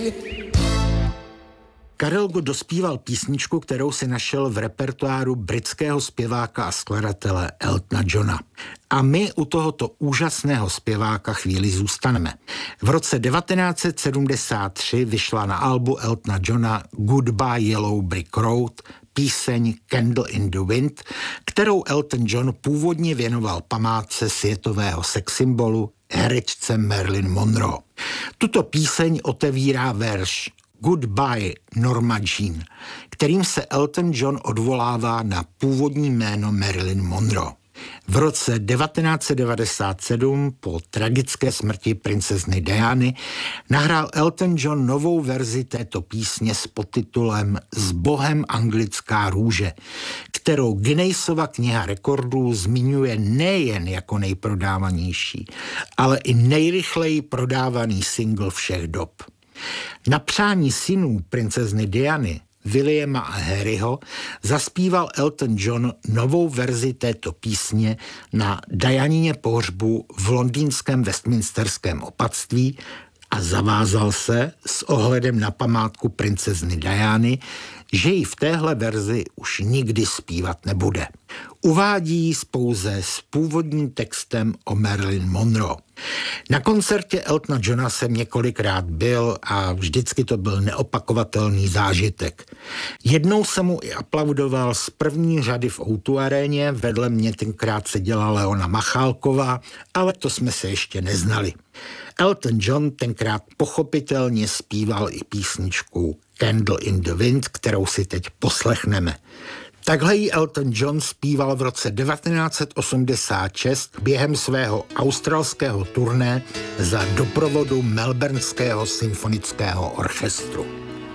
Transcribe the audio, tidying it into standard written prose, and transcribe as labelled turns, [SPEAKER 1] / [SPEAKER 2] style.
[SPEAKER 1] Karel Gott dospíval písničku, kterou si našel v repertoáru britského zpěváka a skladatele Eltona Johna. A my u tohoto úžasného zpěváka chvíli zůstaneme. V roce 1973 vyšla na albu Eltona Johna Goodbye Yellow Brick Road píseň Candle in the Wind, kterou Elton John původně věnoval památce světového sexsymbolu herečce Marilyn Monroe. Tuto píseň otevírá verš Goodbye Norma Jean, kterým se Elton John odvolává na původní jméno Marilyn Monroe. V roce 1997 po tragické smrti princezny Diany nahrál Elton John novou verzi této písně s podtitulem S Bohem anglická růže, kterou Guinnessova kniha rekordů zmiňuje nejen jako nejprodávanější, ale i nejrychleji prodávaný single všech dob. Na přání synů princezny Diany, Williama a Harryho, zaspíval Elton John novou verzi této písně na Dianině pohřbu v londýnském Westminsterském opatství a zavázal se s ohledem na památku princezny Diany, že ji v téhle verzi už nikdy zpívat nebude. Uvádí pouze s původním textem o Marilyn Monroe. Na koncertě Eltona Johna jsem několikrát byl a vždycky to byl neopakovatelný zážitek. Jednou jsem mu i aplaudoval z první řady v O2 aréně, vedle mě tenkrát seděla Leona Machálková, ale to jsme se ještě neznali. Elton John tenkrát pochopitelně zpíval i písničku Candle in the Wind, kterou si teď poslechneme. Takhle ji Elton John zpíval v roce 1986 během svého australského turné za doprovodu Melbourneského symfonického orchestru.